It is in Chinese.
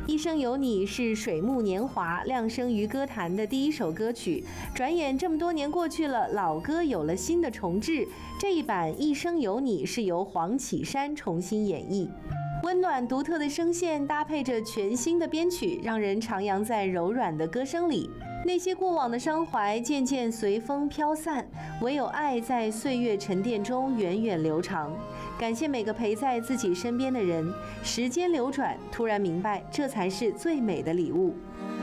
一生有你是水木年华亮声于歌坛的第一首歌曲，转眼这么多年过去了，老歌有了新的重制。这一版《一生有你》是由黄绮珊重新演绎，温暖独特的声线搭配着全新的编曲，让人徜徉在柔软的歌声里。那些过往的伤怀渐渐随风飘散，唯有爱在岁月沉淀中源远流长。感谢每个陪在自己身边的人，时间流转，突然明白，这才是最美的礼物。